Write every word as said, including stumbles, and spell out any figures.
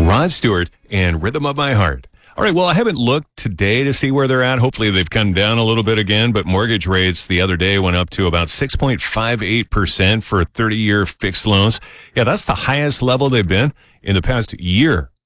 Rod Stewart and Rhythm of My Heart. All right, well, I haven't looked today to see where they're at. Hopefully they've come down a little bit again, but mortgage rates the other day went up to about six point five eight percent for thirty-year fixed loans. Yeah, that's the highest level they've been in the past year.